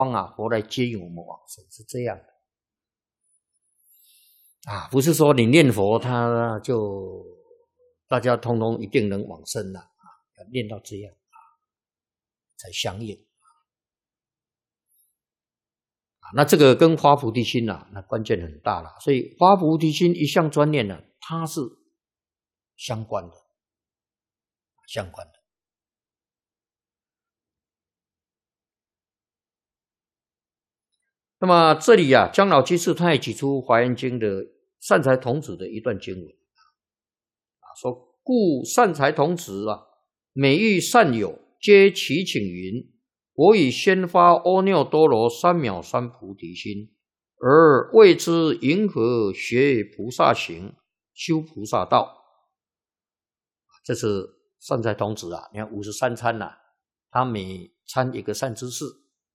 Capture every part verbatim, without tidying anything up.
啊，佛来接引我们往生，是这样的啊，不是说你念佛他就大家通通一定能往生了啊，要念到这样啊才相应啊。那这个跟发菩提心啊，那关键很大了，所以发菩提心一向专念呢，它是相关的，相关的。那么这里啊，姜老居士他也举出《华严经》的善财童子的一段经文啊，说故善财童子啊，每遇善友，皆祈请云：我已先发阿耨多罗三藐三菩提心，而为之云何学菩萨行，修菩萨道。这是善财童子啊，你看五十三参啊，他每参一个善知识。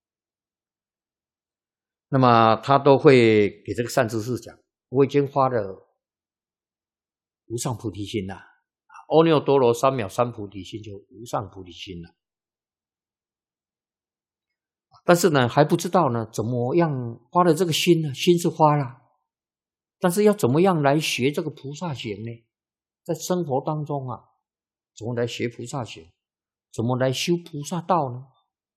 那么他都会给这个善知识讲，我已经发了无上菩提心了，阿耨多罗三藐三菩提心就无上菩提心了。但是呢，还不知道呢，怎么样发了这个心呢？心是发了，但是要怎么样来学这个菩萨行呢？在生活当中啊，怎么来学菩萨行？怎么来修菩萨道呢？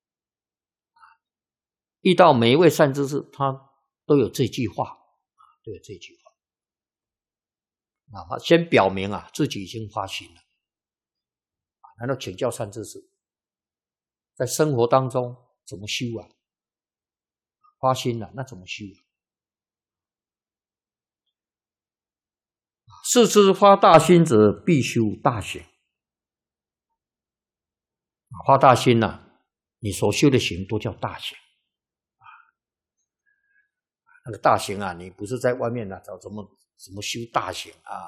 遇到每一位善知识，他都有这句话，都有这句话。啊，先表明啊自己已经发心了，然后请教善知识，在生活当中怎么修啊？发心了，那怎么修啊？是知发大心者，必修大行。发大心啊，你所修的行都叫大行。那个大行啊，你不是在外面啊找怎么怎么修大行啊，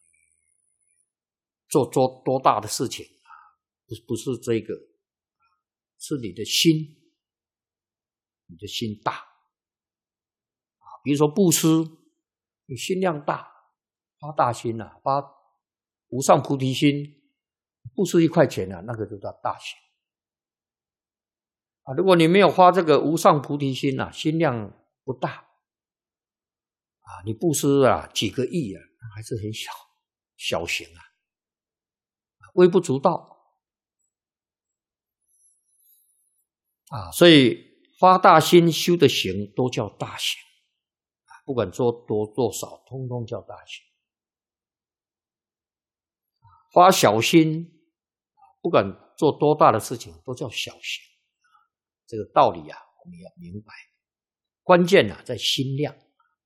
做做多大的事情啊？不不是这个，是你的心，你的心大啊。比如说布施，你心量大，发大心啊，发无上菩提心，布施一块钱啊，那个就叫大行啊。如果你没有发这个无上菩提心啊，心量不大。啊，你布施啊几个亿啊，还是很小小行啊，微不足道啊。所以发大心修的行都叫大行啊，不管做多做少，通通叫大行。发小心，不管做多大的事情，都叫小行。这个道理啊，我们要明白。关键啊，在心量。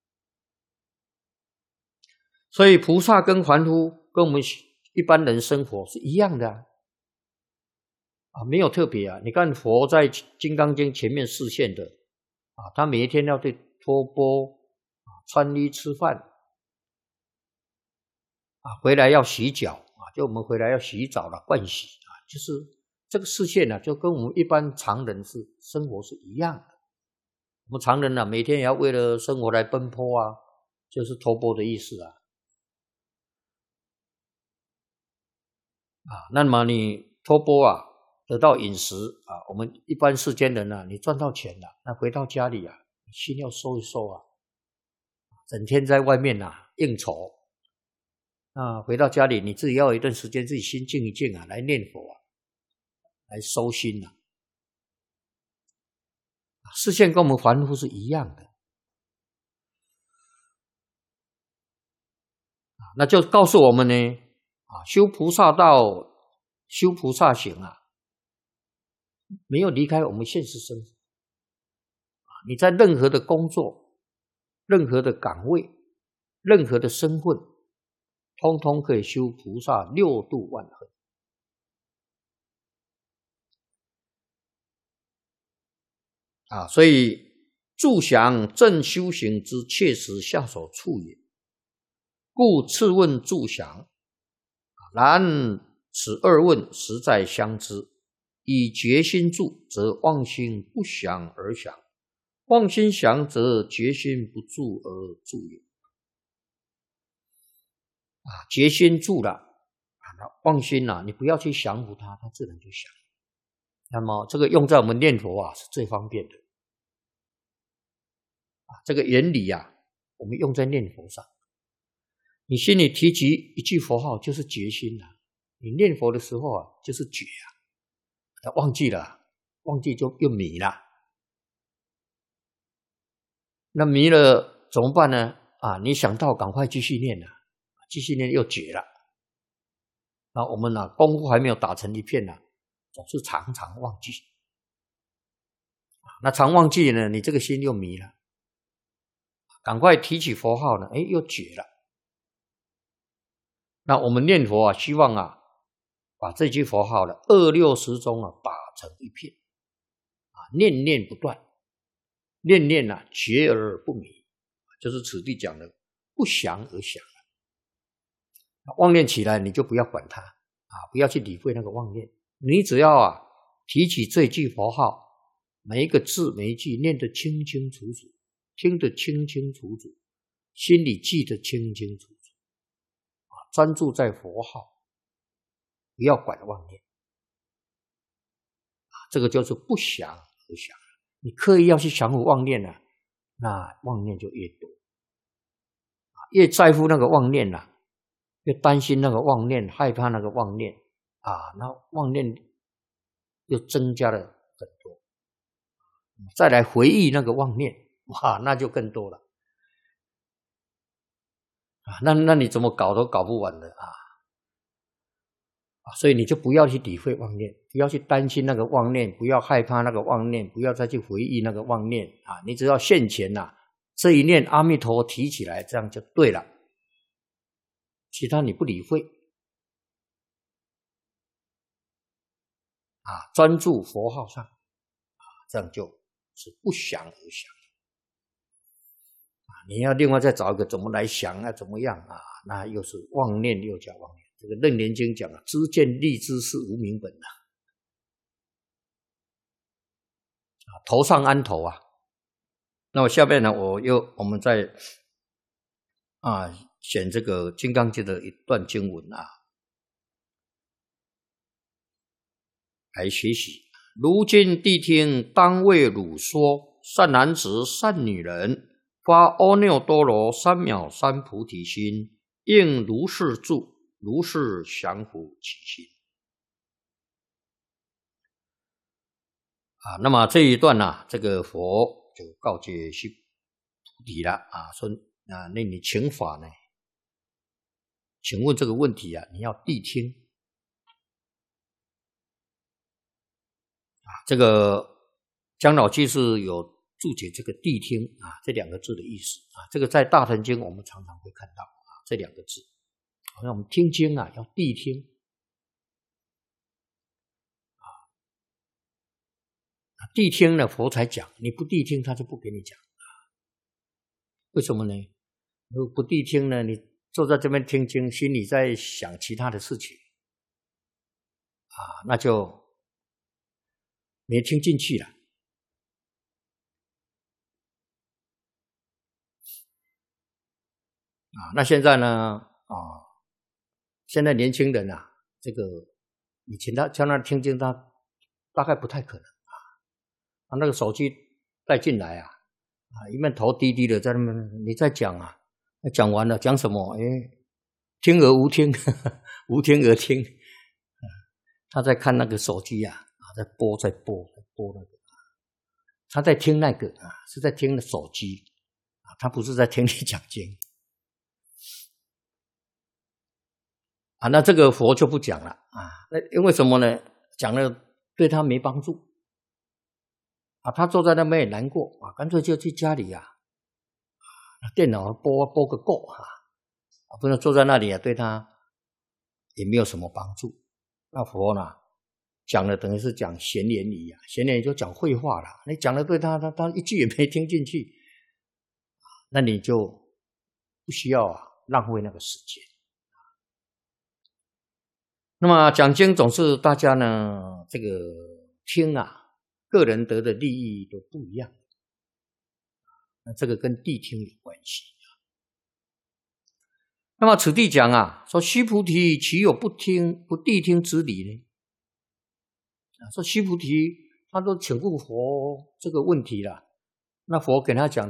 所以菩萨跟凡夫跟我们一般人生活是一样的啊，啊没有特别啊。你看佛在《金刚经》前面示现的啊，他每一天要对托钵啊、穿衣吃饭啊，回来要洗脚啊，就我们回来要洗澡了，盥洗啊，就是这个示现呢、啊，就跟我们一般常人是生活是一样的。我们常人呢、啊，每天也要为了生活来奔波啊，就是托钵的意思啊。啊，那么你托钵啊，得到饮食啊，我们一般世间人啊，你赚到钱了，那回到家里啊，心要收一收啊，整天在外面啊应酬，啊，回到家里你自己要有一段时间自己心静一静啊，来念佛啊，来收心啊。视线跟我们凡夫是一样的，那就告诉我们呢。啊，修菩萨道，修菩萨行啊，没有离开我们现实生活。你在任何的工作、任何的岗位、任何的身份，通通可以修菩萨六度万恒。啊，所以助降正修行之切实下手处也。故次问助降。然此二问实在相知，以决心助，则妄心不降而降；妄心降，则决心不助而助也。啊，决心助了，啊，妄心啊，你不要去降服它，它自然就降。那么这个用在我们念佛啊，是最方便的。 这个原理啊，我们用在念佛上。你心里提起一句佛号，就是决心了、啊。你念佛的时候啊，就是觉啊，他忘记了，忘记就又迷了。那迷了怎么办呢？啊，你想到赶快继续念了、啊，继续念又觉了。那我们呢、啊，功夫还没有打成一片呢、啊，总是常常忘记。那常忘记呢，你这个心又迷了。赶快提起佛号呢，哎，又觉了。那我们念佛啊，希望啊，把这句佛号的二六时中啊，打成一片啊，念念不断，念念啊，觉而不迷，就是此地讲的不祥而想。妄念起来，你就不要管它啊，不要去理会那个妄念。你只要啊，提起这句佛号，每一个字每一句念得清清楚楚，听得清清楚楚，心里记得清清楚楚。专注在佛号，不要管妄念，这个就是不想而想。你刻意要去降伏妄念呢、啊，那妄念就越多，越在乎那个妄念啊，越担心那个妄念，害怕那个妄念啊，那妄念又增加了很多。再来回忆那个妄念，哇，那就更多了。那那你怎么搞都搞不完的啊！所以你就不要去理会妄念，不要去担心那个妄念，不要害怕那个妄念，不要再去回忆那个妄念啊！你只要现前呐、啊，这一念阿弥陀提起来，这样就对了。其他你不理会啊，专注佛号上啊，这样就是不想而想。你要另外再找一个怎么来想啊，怎么样啊？那又是妄念又叫妄念。这个《楞严经》讲啊，知见立知是无明本啊，头上安头啊。那我下面呢，我又我们再啊选这个《金刚经》的一段经文啊，来学习。如今谛听，当为汝说，善男子、善女人。发阿耨多罗三藐三菩提心，应如是住，如是降伏其心。啊，那么这一段呢、啊，这个佛就告诫须菩提了啊，说啊，那你请法呢？请问这个问题啊，你要谛听啊。这个姜老居士有注解这个谛听啊这两个字的意思啊，这个在大乘经我们常常会看到啊这两个字。好像我们听经啊要谛听啊，谛听呢佛才讲，你不谛听他就不给你讲啊。为什么呢？如果不谛听呢，你坐在这边听经，心里在想其他的事情啊，那就没听进去了。啊，那现在呢？啊，现在年轻人啊，这个以前他叫他听经，他大概不太可能啊。他那个手机带进来啊，啊，一面头低低的在那边，你在讲啊，讲完了讲什么？哎，听而无听，无听而听。啊，他在看那个手机啊，啊，在播，在播，在播那个，他在听那个啊，是在听手机啊，他不是在听你讲经。啊，那这个佛就不讲了啊，那因为什么呢？讲了对他没帮助啊，他坐在那边也难过啊，干脆就去家里啊，电脑播播个够啊，不能坐在那里啊，对他也没有什么帮助。那佛呢讲了等于是讲闲言语啊，闲言语就讲废话了，你讲了对他，他他一句也没听进去，那你就不需要啊浪费那个时间。那么讲经总是大家呢这个听啊，个人得的利益都不一样，那这个跟谛听有关系。那么此地讲啊，说须菩提，岂有不听不谛听之理呢？啊，说须菩提他都请问佛这个问题了，那佛给他讲